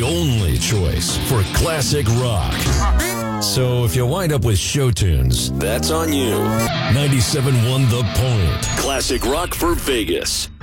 only choice for classic rock. So if you wind up with show tunes, that's on you. 97.1 The Point. Classic rock for Vegas.